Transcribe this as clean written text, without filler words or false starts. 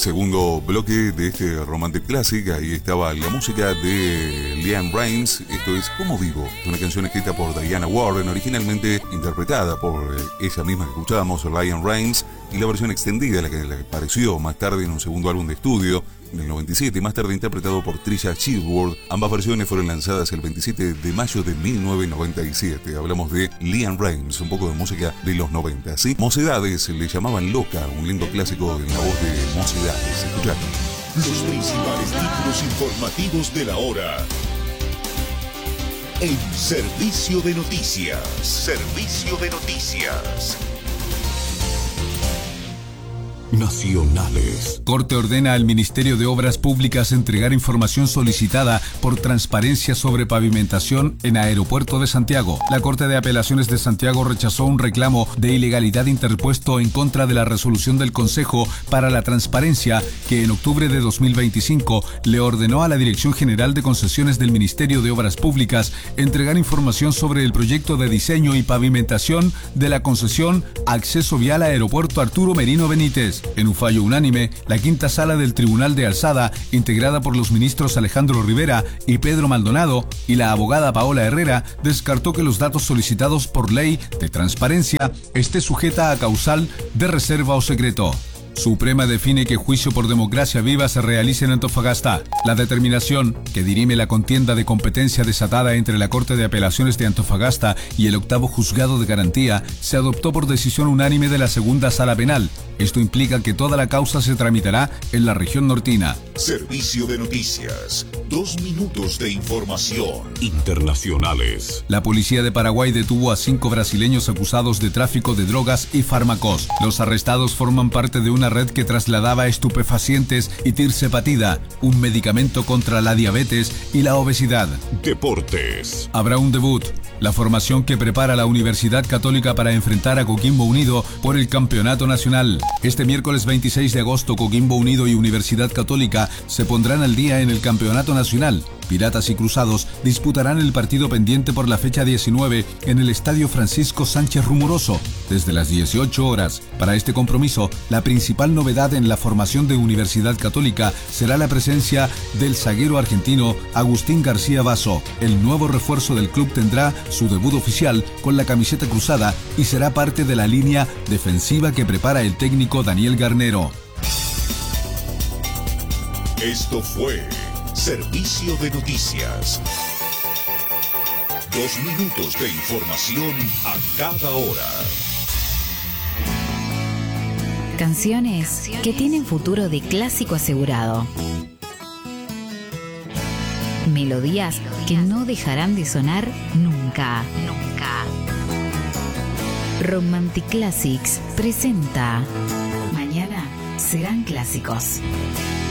Segundo bloque de este Romantic Classic, ahí estaba la música de LeAnn Rimes, esto es Como Vivo, una canción escrita por Diana Warren, originalmente interpretada por ella misma que escuchábamos, LeAnn Rimes, y la versión extendida, la que apareció más tarde en un segundo álbum de estudio, en el 97, y más tarde interpretado por Trisha Chilworth. Ambas versiones fueron lanzadas el 27 de mayo de 1997. Hablamos de LeAnn Rimes, un poco de música de los 90, ¿sí? Mocedades, le llamaban Loca, un lindo clásico en la voz de Mocedades. Escuchad. Los principales títulos informativos de la hora en Servicio de Noticias. Servicio de Noticias. Nacionales. Corte ordena al Ministerio de Obras Públicas entregar información solicitada por transparencia sobre pavimentación en Aeropuerto de Santiago. La Corte de Apelaciones de Santiago rechazó un reclamo de ilegalidad interpuesto en contra de la resolución del Consejo para la Transparencia que en octubre de 2025 le ordenó a la Dirección General de Concesiones del Ministerio de Obras Públicas entregar información sobre el proyecto de diseño y pavimentación de la concesión Acceso Vial a Aeropuerto Arturo Merino Benítez. En un fallo unánime, la quinta sala del Tribunal de Alzada, integrada por los ministros Alejandro Rivera y Pedro Maldonado, y la abogada Paola Herrera, descartó que los datos solicitados por ley de transparencia esté sujeta a causal de reserva o secreto. Suprema define que juicio por democracia viva se realice en Antofagasta. La determinación, que dirime la contienda de competencia desatada entre la Corte de Apelaciones de Antofagasta y el octavo Juzgado de Garantía, se adoptó por decisión unánime de la segunda Sala Penal. Esto implica que toda la causa se tramitará en la región nortina. Servicio de Noticias. 2 minutos de información. Internacionales. La policía de Paraguay detuvo a 5 brasileños acusados de tráfico de drogas y fármacos. Los arrestados forman parte de una red que trasladaba estupefacientes y tirzepatida, un medicamento contra la diabetes y la obesidad. Deportes. Habrá un debut. La formación que prepara la Universidad Católica para enfrentar a Coquimbo Unido por el Campeonato Nacional. Este miércoles 26 de agosto, Coquimbo Unido y Universidad Católica se pondrán al día en el Campeonato Nacional. Piratas y Cruzados disputarán el partido pendiente por la fecha 19 en el Estadio Francisco Sánchez Rumoroso, desde las 18 horas. Para este compromiso, la principal novedad en la formación de Universidad Católica será la presencia del zaguero argentino Agustín García Basso. El nuevo refuerzo del club tendrá su debut oficial con la camiseta cruzada y será parte de la línea defensiva que prepara el técnico Daniel Garnero. Esto fue Servicio de Noticias. 2 minutos de información a cada hora. Canciones que tienen futuro de clásico asegurado. Melodías que no dejarán de sonar nunca. Nunca. Romantic Classics presenta Mañana serán clásicos.